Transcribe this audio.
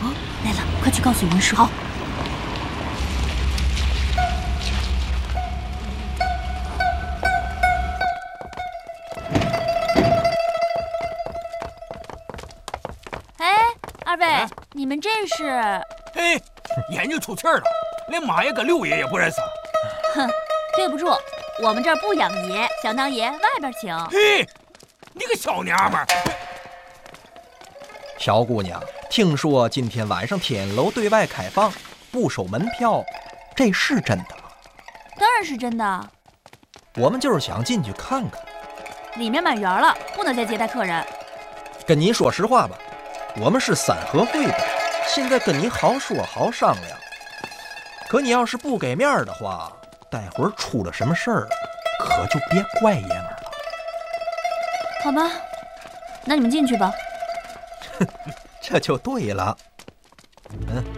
哦，来了，快去告诉云师。 好。 二位，你们这是？ 嘿，眼睛出气了，连马爷跟六爷也不认识。 哼，对不住，我们这儿不养爷，想当爷外边请。 嘿，你个小娘们儿！ 小姑娘，听说今天晚上天楼对外开放，不收门票，这是真的吗？ 当然是真的。 我们就是想进去看看。 里面满员了，不能再接待客人。 跟您说实话吧，我们是三合会的，现在跟你好说好商量。可你要是不给面的话，待会儿出了什么事儿，可就别怪爷们儿了。 好吧，那你们进去吧。 这就对了。